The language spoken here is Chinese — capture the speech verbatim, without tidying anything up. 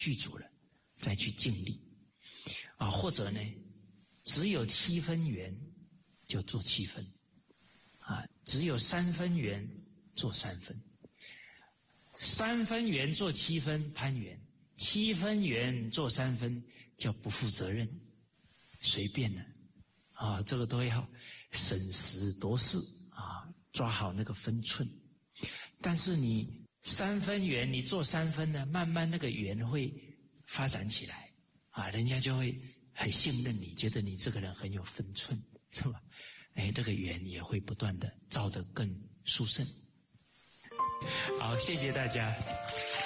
具足了，再去尽力啊，或者呢，只有七分圆就做七分啊，只有三分圆做三分，三分圆做七分攀缘，七分圆做三分叫不负责任，随便了啊，这个都要审时度势啊，抓好那个分寸。但是你三分圆，你做三分呢，慢慢那个圆会发展起来啊，人家就会很信任你，觉得你这个人很有分寸，是吧？哎，这个圆也会不断的照得更殊胜。好，谢谢大家。